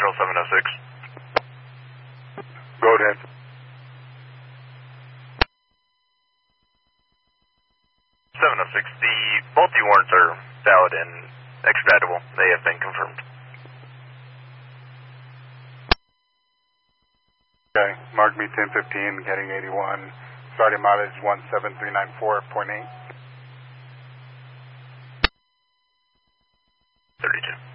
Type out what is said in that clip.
Central 706. Go ahead. 706, both the warrants are valid and extraditable. They have been confirmed. Okay, mark me 1015, getting 81. Starting mileage 17394.8. 32.